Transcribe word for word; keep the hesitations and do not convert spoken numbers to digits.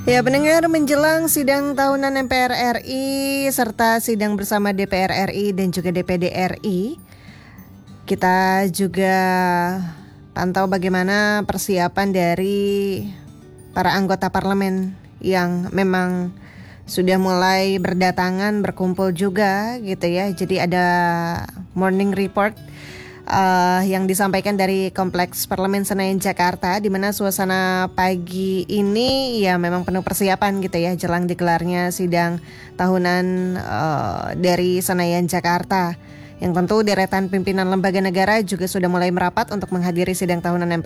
Ya, pendengar, menjelang sidang tahunan M P R R I serta sidang bersama D P R R I dan juga D P D R I, kita juga pantau bagaimana persiapan dari para anggota parlemen yang memang sudah mulai berdatangan, berkumpul juga gitu ya. Jadi ada morning report Uh, yang disampaikan dari Kompleks Parlemen Senayan Jakarta, di mana suasana pagi ini ya memang penuh persiapan gitu ya jelang digelarnya sidang tahunan uh, dari Senayan Jakarta, yang tentu deretan pimpinan lembaga negara juga sudah mulai merapat untuk menghadiri sidang tahunan M P R